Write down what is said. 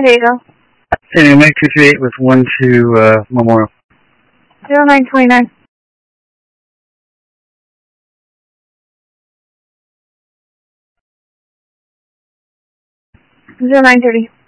there you go. Anyway, Mike 238 with 1 to Memorial. 0929. 0930.